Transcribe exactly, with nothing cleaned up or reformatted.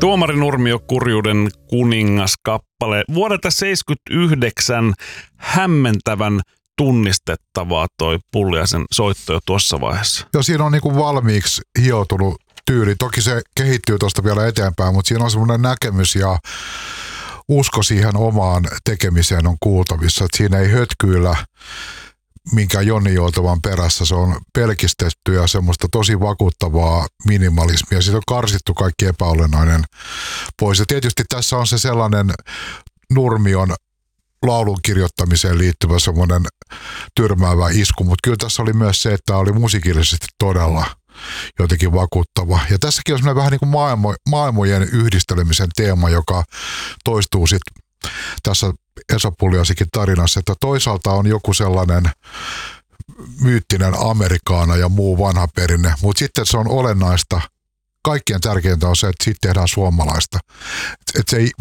Tuomari Nurmio, Kurjuuden kuningas -kappale. Vuodelta seitsemänkymmentäyhdeksän hämmentävän tunnistettavaa toi Pulliaisen soitto jo tuossa vaiheessa. Joo, siinä on niinku valmiiksi hioutunut tyyli. Toki se kehittyy tuosta vielä eteenpäin, mutta siinä on semmoinen näkemys ja usko siihen omaan tekemiseen on kuultavissa. Et siinä ei hötkyillä minkään Jonni Joutavan perässä. Se on pelkistetty ja semmoista tosi vakuuttavaa minimalismia. Siitä on karsittu kaikki epäolennainen pois. Ja tietysti tässä on se sellainen Nurmion laulun kirjoittamiseen liittyvä semmoinen tyrmäävä isku, mutta kyllä tässä oli myös se, että tämä oli musiikillisesti todella jotenkin vakuuttava. Ja tässäkin on semmoinen vähän niin kuin maailmo, maailmojen yhdistelemisen teema, joka toistuu sitten tässä Esa Pulliaisenkin tarinassa, että toisaalta on joku sellainen myyttinen amerikaana ja muu vanha perinne, mutta sitten se on olennaista. Kaikkien tärkeintä on se, että siitä tehdään suomalaista. Että se ei